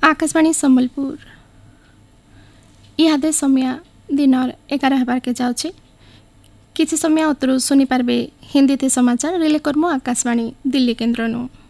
आकाशवाणी सम्बलपुर इहादे समय दिन 11 हेबार के जाउछे। किछि समय अतरु सुनी पारबे हिंदी ते समाचार रिले कर्मो आकाशवाणी दिल्ली केन्द्रनु।